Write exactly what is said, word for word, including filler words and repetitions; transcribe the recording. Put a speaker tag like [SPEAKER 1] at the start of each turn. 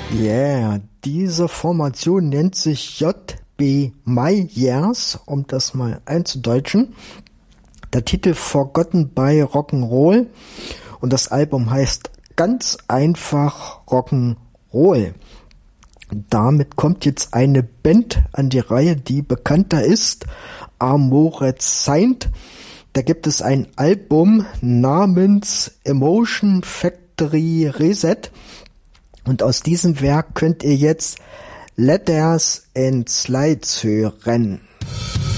[SPEAKER 1] Yeah, diese Formation nennt sich J B Myers, um das mal einzudeutschen. Der Titel Forgotten by Rock'n'Roll und das Album heißt ganz einfach Rock'n'Roll. Damit kommt jetzt eine Band an die Reihe, die bekannter ist, Armored Saint. Da gibt es ein Album namens Emotion Factory Reset und aus diesem Werk könnt ihr jetzt Letters and Slides hören.